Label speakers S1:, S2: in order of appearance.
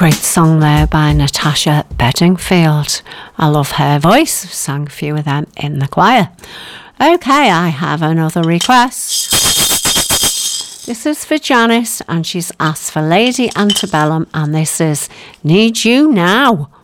S1: Great song there by Natasha Bedingfield. I love her voice. Sang a few of them in the choir. Okay, I have another request. This is for Janice, and she's asked for Lady Antebellum, and this is Need You Now.